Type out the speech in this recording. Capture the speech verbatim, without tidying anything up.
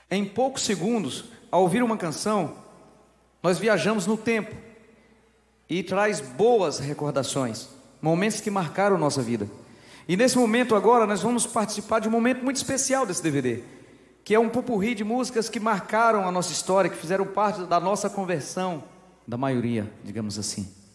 Em poucos segundos, ao ouvir uma canção, nós viajamos no tempo e traz boas recordações, momentos que marcaram nossa vida. E nesse momento agora nós vamos participar de um momento muito especial desse D V D, que é um popurrí de músicas que marcaram a nossa história, que fizeram parte da nossa conversão, da maioria, digamos assim.